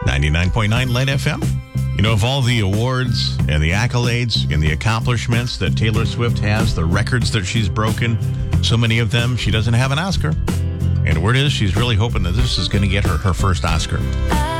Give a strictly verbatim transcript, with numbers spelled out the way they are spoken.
ninety-nine point nine Light F M. You know, of all the awards and the accolades and the accomplishments that Taylor Swift has, the records that she's broken, so many of them, she doesn't have an Oscar. And the word is, she's really hoping that this is going to get her her first Oscar.